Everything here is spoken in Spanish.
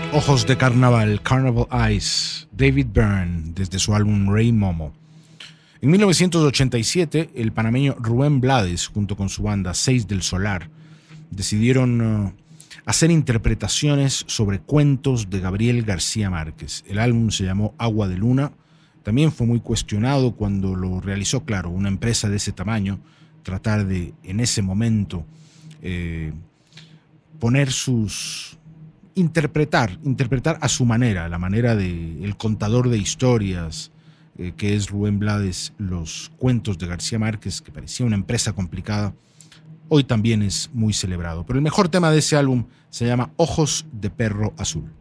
Ojos de Carnaval, Carnival Eyes, David Byrne, desde su álbum Rey Momo. En 1987, el panameño Rubén Blades, junto con su banda Seis del Solar, decidieron hacer interpretaciones sobre cuentos de Gabriel García Márquez. El álbum se llamó Agua de Luna. También fue muy cuestionado cuando lo realizó, claro, una empresa de ese tamaño, tratar de, en ese momento, poner sus... interpretar a su manera, la manera del contador de historias, que es Rubén Blades, los cuentos de García Márquez, que parecía una empresa complicada, hoy también es muy celebrado. Pero el mejor tema de ese álbum se llama Ojos de Perro Azul.